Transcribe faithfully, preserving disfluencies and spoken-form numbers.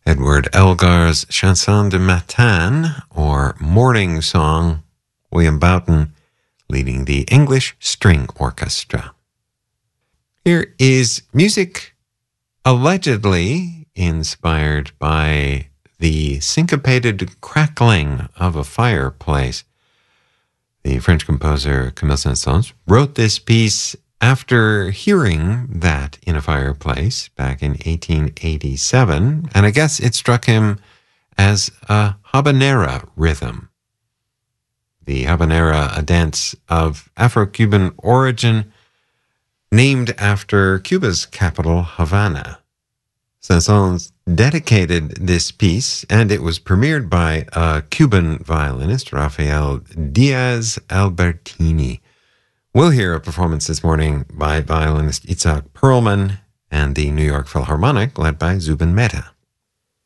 Edward Elgar's Chanson de Matin, or Morning Song, William Boughton leading the English String Orchestra. Here is music allegedly inspired by the syncopated crackling of a fireplace. The French composer Camille Saint-Saëns wrote this piece after hearing that in a fireplace back in eighteen eighty-seven, and I guess it struck him as a habanera rhythm. The habanera, a dance of Afro-Cuban origin, named after Cuba's capital, Havana. Saint-Saëns dedicated this piece, and it was premiered by a Cuban violinist, Rafael Diaz Albertini. We'll hear a performance this morning by violinist Itzhak Perlman and the New York Philharmonic, led by Zubin Mehta.